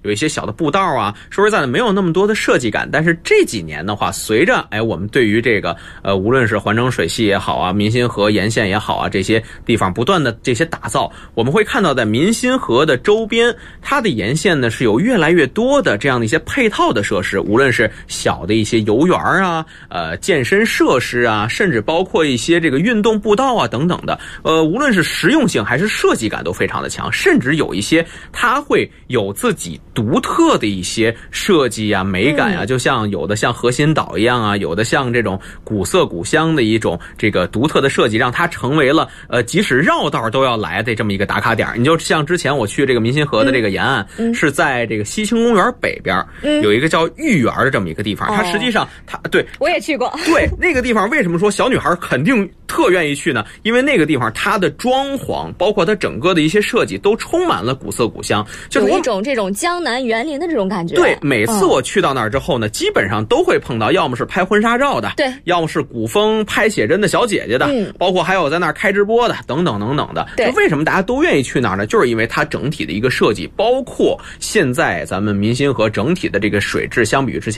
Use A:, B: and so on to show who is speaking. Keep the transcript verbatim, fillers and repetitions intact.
A: 有一些小的步道啊，说实在的没有那么多的设计感。但是这几年的话，随着哎我们对于这个呃无论是环城水系也好啊，民心河沿线也好啊，这些地方不断的这些打造，我们会看到在民心河的周边，它的沿线呢是有越来越多的这样的一些配套的设施，无论是小的一些游园啊、呃健身设施啊，甚至包括一些这个运动步道啊等等的，呃无论是实用性还是设计感都非常的强，甚至有一些它会有自己独特的一些设计啊、美感啊，就像有的像河心岛一样啊，有的像这种古色古香的一种这个独特的设计，让它成为了呃即使绕道都要来的这么一个打卡点。你就像之前我去这个民心河的这个沿岸，嗯嗯、是在这个西青公园北边，嗯、有一个叫御园的这么一个地方，它实际上它对
B: 我也去过，
A: 对那个地方为什么说小女孩肯定特愿意去呢？因为那个地方它的装潢，包括它整个的一些设计，都充满了古色古香，就是
B: 有一种这种江南园林的这种感觉。
A: 对，每次我去到那儿之后呢，嗯、基本上都会碰到，要么是拍婚纱照的，
B: 对，
A: 要么是古风拍写真的小姐姐的，嗯、包括还有在那儿开直播的，等等等等的。
B: 对，
A: 为什么大家都愿意去那儿呢？就是因为它整体的一个设计，包括现在咱们民心河整体的这个水质，相比于之前。